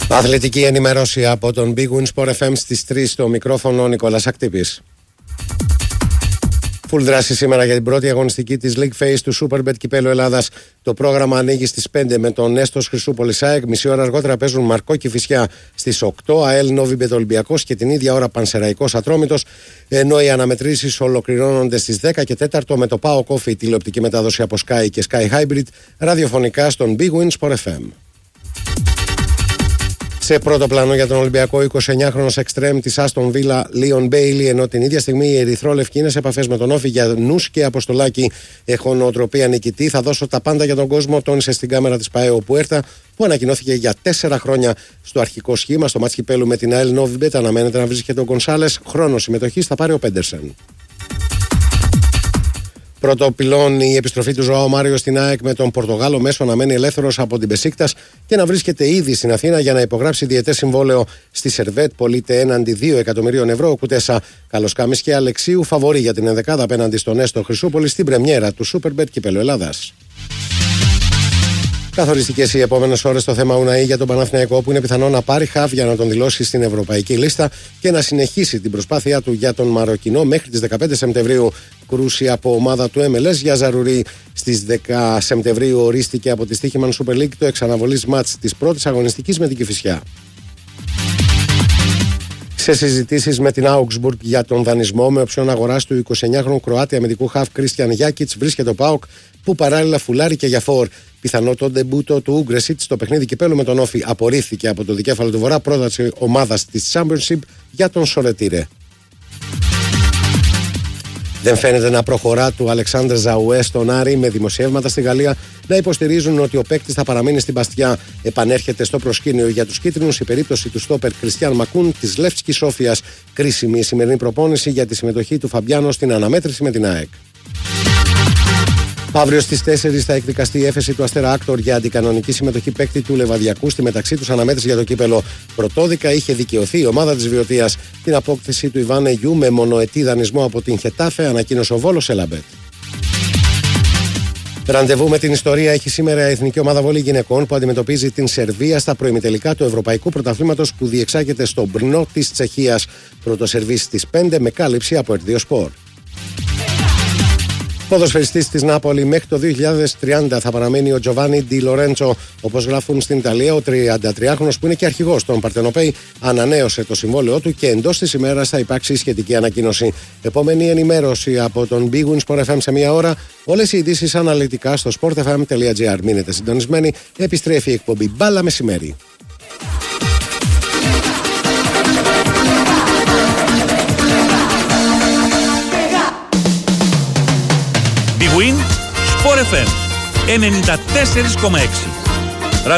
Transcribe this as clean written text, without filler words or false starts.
Αθλητική ενημέρωση από τον Big Win Sport FM στις 3 στο μικρόφωνο Νικόλας Ακτύπης. Φουλ δράση σήμερα για την πρώτη αγωνιστική της League Phase του Superbet Κυπέλλου Ελλάδας. Το πρόγραμμα ανοίγει στις 5 με τον Νέστος Χρυσούπολης ΑΕΚ. Μισή ώρα αργότερα παίζουν Μαρκό Κηφισιά στις 8, ΑΕΛ Νόβιμπετ Ολυμπιακός και την ίδια ώρα Πανσεραϊκός Ατρόμητος. Ενώ οι αναμετρήσεις ολοκληρώνονται στις 10 και 4 με το ΠΑΟΚ Όφη, τηλεοπτική μετάδοση από Sky και Sky Hybrid, ραδιοφωνικά στον Big Win Sport FM. Σε πρώτο πλάνο για τον Ολυμπιακό, 29χρονος εξτρέμ της Άστον Βίλα, Λίον Μπέιλι, ενώ την ίδια στιγμή οι ερυθρόλευκοι είναι σε επαφές με τον Όφη για νους και αποστολάκι. Έχω νοοτροπία νικητή, θα δώσω τα πάντα για τον κόσμο, τόνισε στην κάμερα της ΠΑΕΟ Πουέρτα, που ανακοινώθηκε για 4 χρόνια στο αρχικό σχήμα. Στο μάτς κυπέλλου με την ΑΕΛ Νόβιμπετ αναμένεται να βρίσκεται ο Γκονσάλες. Χρόνο συμμετοχής θα πάρει ο Πέντερσεν. Πρώτο πυλόν η επιστροφή του Ζωάο Μάριο στην ΑΕΚ, με τον Πορτογάλο μέσο να μένει ελεύθερος από την Μπεσίκτας και να βρίσκεται ήδη στην Αθήνα για να υπογράψει διετές συμβόλαιο στη Σερβέτ. Πωλείται έναντι 2 εκατομμυρίων ευρώ. Ο Κουτέσα, Καλοσκάμης και Αλεξίου φαβορεί για την ενδεκάδα απέναντι στον Νέστο Χρυσούπολη στην πρεμιέρα του Superbet Κυπέλλου Ελλάδας. Καθοριστικές οι επόμενες ώρες στο θέμα Ουναή για τον Παναθηναϊκό, που είναι πιθανό να πάρει χαφ για να τον δηλώσει στην ευρωπαϊκή λίστα και να συνεχίσει την προσπάθειά του για τον Μαροκινό μέχρι τις 15 Σεπτεμβρίου. Κρούση από ομάδα του MLS για Ζαρουρί. Στις 10 Σεπτεμβρίου ορίστηκε από τη Στίχημαν Super League το εξαναβολής μάτς της πρώτης αγωνιστικής με την Κηφισιά. Σε συζητήσεις με την Augsburg για τον δανεισμό με οψιόν αγοράς του 29χρονου Κροάτη αμυντικού χαφ Κρίστιαν Γιάκιτς βρίσκεται ο ΠΑΟΚ, που παράλληλα φουλάρει και για φόρ. Πιθανό το ντεμπούτο του Ούγκρεσιτ στο παιχνίδι κυπέλλου με τον Όφη απορρίφθηκε από το δικέφαλο του Βορρά, πρόταση ομάδας της Championship για τον Σορετήρε. Δεν φαίνεται να προχωρά του Αλεξάνδρ Ζαουέ στον Άρη, με δημοσιεύματα στη Γαλλία να υποστηρίζουν ότι ο παίκτης θα παραμείνει στην Μπαστιά. Επανέρχεται στο προσκήνιο για τους κίτρινους η περίπτωση του στόπερ Κριστιαν Μακούν της Λεύσκης Σόφιας. Κρίσιμη η σημερινή προπόνηση για τη συμμετοχή του Φαμπιάνο στην αναμέτρηση με την ΑΕΚ. Αύριο στις 4 θα εκδικαστεί η έφεση του Αστέρα Άκτορ για αντικανονική συμμετοχή παίκτη του Λεβαδιακού στη μεταξύ τους αναμέτρηση για το κύπελο. Πρωτόδικα είχε δικαιωθεί η ομάδα της Βιωτίας. Την απόκτηση του Ιβάν Αιγιού με μονοετή δανεισμό από την Χετάφε ανακοίνωσε ο Βόλος Ελαμπέτ. Ραντεβού με την ιστορία έχει σήμερα η Εθνική Ομάδα Βόλεϊ Γυναικών, που αντιμετωπίζει την Σερβία στα προημιτελικά του Ευρωπαϊκού Πρωταθλήματος που διεξάγεται στο Μπρνό της Τσεχίας. Πρώτο σερβίς στις 5 με κάλυψη από RTO Sport. Ποδοσφαιριστής της Νάπολη μέχρι το 2030 θα παραμένει ο Τζοβάνι Ντι Λορέντσο. Όπως γράφουν στην Ιταλία, ο 33χρονος, που είναι και αρχηγός των Παρτενοπέι, ανανέωσε το συμβόλαιό του και εντός της ημέρας θα υπάρξει σχετική ανακοίνωση. Επόμενη ενημέρωση από τον Big Win Sport FM σε μία ώρα. Όλες οι ειδήσεις αναλυτικά στο sportfm.gr. Μείνετε συντονισμένοι. Επιστρέφει η εκπομπή Μπάλα Μεσημέρι. Big Win Sport FM 94,6.